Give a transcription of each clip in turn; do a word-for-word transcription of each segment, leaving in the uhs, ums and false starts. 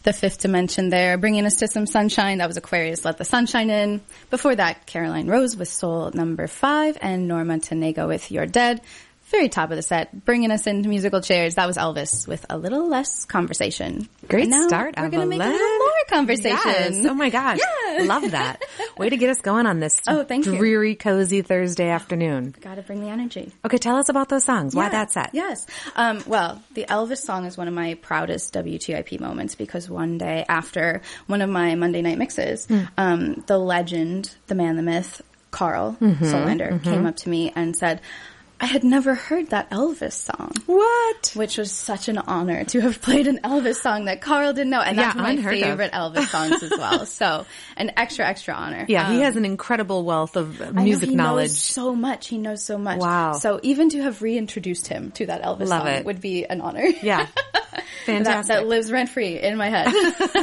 the fifth dimension there, bringing us to some sunshine. That was Aquarius, Let the Sunshine In. Before that, Caroline Rose with Soul Number Five, and Norma Tanega with You're Dead. Very top of the set, bringing us into musical chairs. That was Elvis with A Little Less Conversation. Great now start, We're going to make a Evelyn. little more conversation. Yes. Oh my gosh. Yeah. Love that. Way to get us going on this Oh, thank you. dreary, cozy Thursday afternoon. Got to bring the energy. Okay, tell us about those songs. Why Yeah. that set? Yes. Um, well, the Elvis song is one of my proudest W T I P moments because one day after one of my Monday night mixes, mm. um, the legend, the man, the myth, Carl mm-hmm, Solander mm-hmm. came up to me and said, I had never heard that Elvis song. What? Which was such an honor to have played an Elvis song that Carl didn't know. And that's yeah, my unheard favorite of. Elvis songs as well. So an extra, extra honor. Yeah, um, he has an incredible wealth of music I know, he knowledge. Knows so much. He knows so much. Wow. So even to have reintroduced him to that Elvis Love song it. would be an honor. Yeah. Fantastic. that, that lives rent free in my head.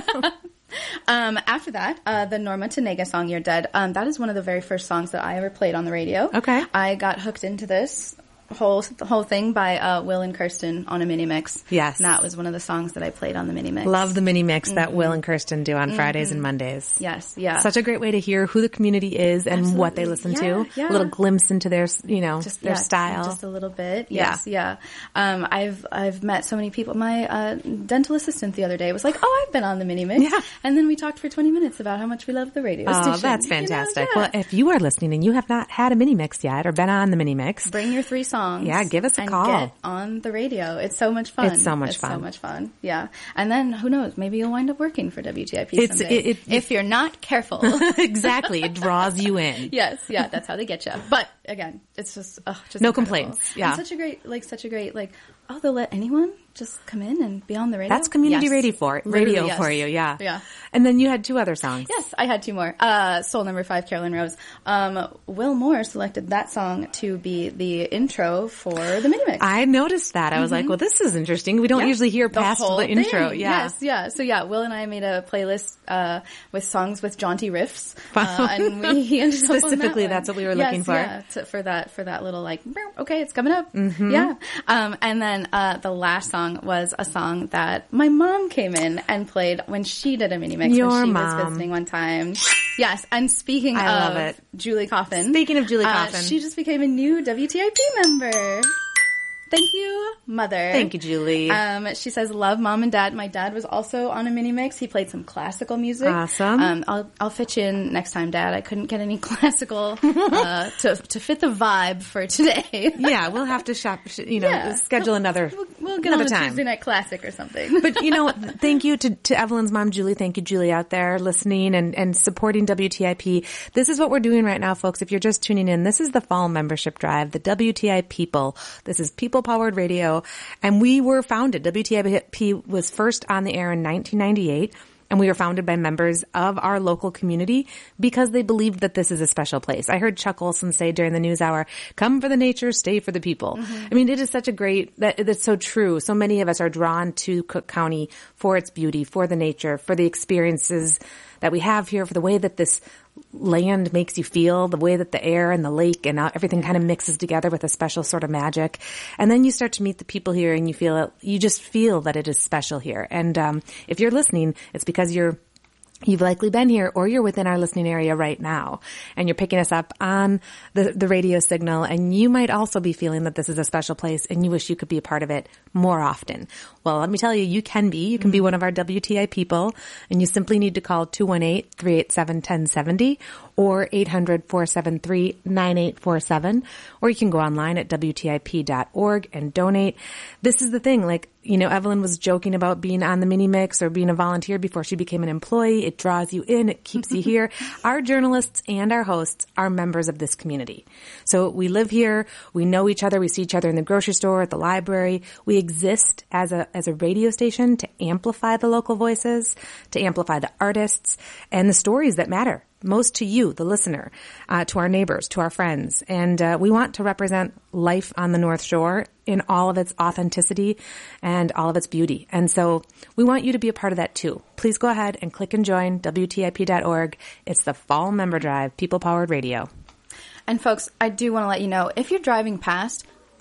Um, after that, uh, the Norma Tanega song, You're Dead, um, that is one of the very first songs that I ever played on the radio. Okay. I got hooked into this whole the whole thing by uh, Will and Kirsten on a mini mix. Yes. And that was one of the songs that I played on the mini mix. Love the mini mix Mm-hmm. that Will and Kirsten do on Mm-hmm. Fridays and Mondays. Yes, yeah. Such a great way to hear who the community is and Absolutely. what they listen Yeah, to. yeah. A little glimpse into their, you know, Just, their yeah, style. Just a little bit. Yeah. Yes, yeah. Um, I've I've met so many people. My uh, dental assistant the other day was like, "Oh, I've been on the mini mix," Yeah. and then we talked for twenty minutes about how much we love the radio Oh, station. that's You know, fantastic. yeah. Well, if you are listening and you have not had a mini mix yet or been on the mini mix, Bring your three songs. Yeah, give us a and call. Get on the radio. It's so much fun. It's so much it's fun. so much fun. Yeah. And then who knows? Maybe you'll wind up working for W T I P It's- someday. it- it- if you're not careful. exactly, it draws you in. Yes, yeah, that's how they get you. But again, it's just, ugh, just No incredible. complaints, yeah. And such a great, like, such a great, like, oh, they'll let anyone just come in and be on the radio. That's community Yes. radio for Literally, radio yes. for you, yeah. Yeah. And then you had two other songs. Yes, I had two more. Uh, Soul Number Five, Carolyn Rose. Um, Will Moore selected that song to be the intro for the mini mix. I noticed that. I was like, well, this is interesting. We don't Yeah. usually hear The past the, whole intro. thing. Yeah. Yes, yeah. So yeah, Will and I made a playlist uh, with songs with jaunty riffs, uh, and we he ended up on that Specifically, one. that's what we were Yes, looking for. Yeah, to, for that for that little like, okay, it's coming up. Mm-hmm. Yeah. Um, and then uh, the last song was a song that my mom came in and played when she did a mini mix Your when she mom. was visiting one time. Yes, and speaking I of love it. Julie Coffin. Speaking of Julie uh, Coffin. she just became a new W T I P member. Thank you, Mother. Thank you, Julie. Um, she says, love Mom and Dad. My dad was also on a mini mix. He played some classical music. Awesome. Um, I'll, I'll fit you in next time, Dad. I couldn't get any classical, uh, to, to fit the vibe for today. yeah, we'll have to shop, sh- you know, Yeah. schedule another, We'll, we'll get another on a time. Tuesday night classic or something. But, you know, thank you to, to Evelyn's mom, Julie. Thank you, Julie, out there listening and, and supporting W T I P. This is what we're doing right now, folks. If you're just tuning in, this is the fall membership drive, the W T I People. This is people-powered radio. And we were founded. W T I P was first on the air in nineteen ninety-eight. And we were founded by members of our local community because they believed that this is a special place. I heard Chuck Olson say during the news hour, come for the nature, stay for the people. Mm-hmm. I mean, it is such a great, that that's so true. So many of us are drawn to Cook County for its beauty, for the nature, for the experiences that we have here, for the way that this land makes you feel, the way that the air and the lake and everything kind of mixes together with a special sort of magic. And then you start to meet the people here and you feel it, you just feel that it is special here. And um, if you're listening, it's because you're You've likely been here or you're within our listening area right now and you're picking us up on the, the radio signal, and you might also be feeling that this is a special place and you wish you could be a part of it more often. Well, let me tell you, you can be. You can be one of our W T I people, and you simply need to call two one eight, three eight seven, one zero seven zero or eight hundred, four seven three, nine eight four seven, or you can go online at W T I P dot org and donate. This is the thing, like, you know, Evelyn was joking about being on the mini mix or being a volunteer before she became an employee. It draws you in. It keeps you here. Our journalists and our hosts are members of this community. So we live here. We know each other. We see each other in the grocery store, at the library. We exist as a, as a radio station to amplify the local voices, to amplify the artists and the stories that matter most to you, the listener, uh, to our neighbors, to our friends. And uh, we want to represent life on the North Shore in all of its authenticity and all of its beauty. And so we want you to be a part of that too. Please go ahead and click and join W T I P dot org. It's the Fall Member Drive, People Powered Radio. And folks, I do want to let you know, if you're driving past,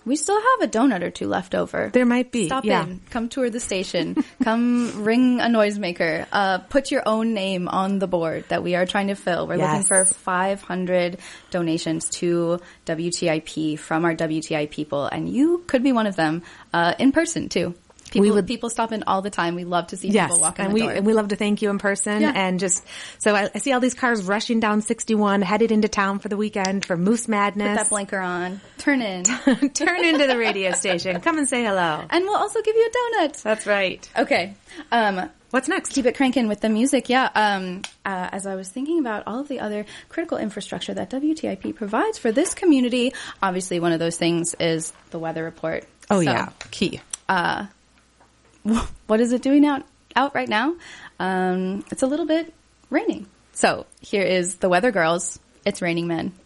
We still have a donut or two left over. There might be. Stop yeah. in. Come tour the station. Come ring a noisemaker. Uh, put your own name on the board that we are trying to fill. We're Yes. looking for five hundred donations to W T I P from our W T I people, and you could be one of them uh, in person, too. People, We would- people stop in all the time. We love to see Yes, people walk in and the we door. and we love to thank you in person. Yeah. And just so I, I see all these cars rushing down sixty-one, headed into town for the weekend for Moose Put Madness. that blinker on. Turn in. Turn into the radio station. Come and say hello. And we'll also give you a donut. That's right. Okay. Um, What's next? keep it cranking with the music. Yeah. Um, uh, as I was thinking about all of the other critical infrastructure that W T I P provides for this community, obviously one of those things is the weather report. Oh So, yeah, key. Uh, what is it doing out, out right now? Um, it's a little bit raining. So here is the Weather Girls. It's Raining Men.